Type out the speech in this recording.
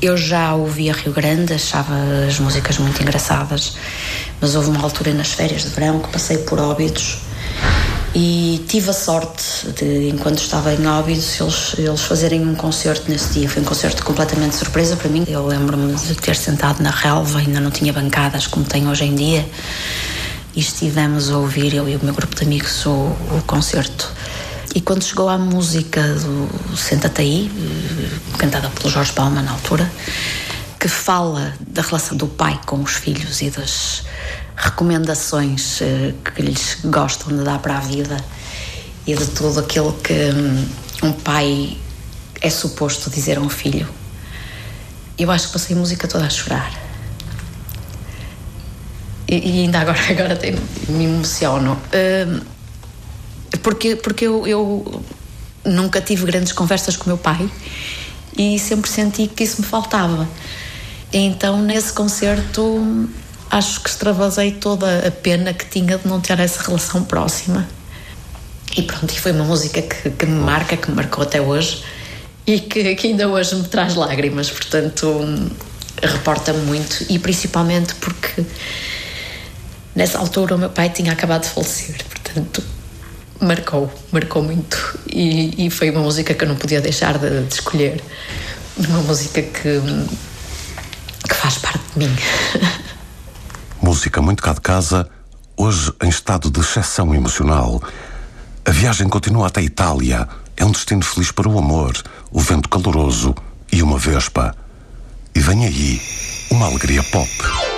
Eu já ouvia Rio Grande, achava as músicas muito engraçadas, mas houve uma altura nas férias de verão que passei por Óbidos e tive a sorte de, enquanto estava em Óbidos, eles fazerem um concerto nesse dia. Foi um concerto completamente surpresa para mim. Eu lembro-me de ter sentado na relva, ainda não tinha bancadas como tem hoje em dia, e estivemos a ouvir, eu e o meu grupo de amigos, o concerto. E quando chegou à música do Senta-te Aí, cantada pelo Jorge Palma na altura, que fala da relação do pai com os filhos e das recomendações que lhes gostam de dar para a vida e de tudo aquilo que um pai é suposto dizer a um filho, eu acho que passei a música toda a chorar. E ainda agora me emociono. Porque eu nunca tive grandes conversas com o meu pai e sempre senti que isso me faltava. Então, nesse concerto, acho que extravasei toda a pena que tinha de não ter essa relação próxima. E pronto, e foi uma música que me marca, que me marcou até hoje e que ainda hoje me traz lágrimas. Portanto, reporta-me muito, e principalmente porque nessa altura o meu pai tinha acabado de falecer. Portanto, marcou muito, e foi uma música que eu não podia deixar de escolher, uma música que faz parte de mim. Música muito cá de casa, hoje em estado de exceção emocional. A viagem continua até a Itália, é um destino feliz para o amor, o vento caloroso e uma vespa. E vem aí uma alegria pop.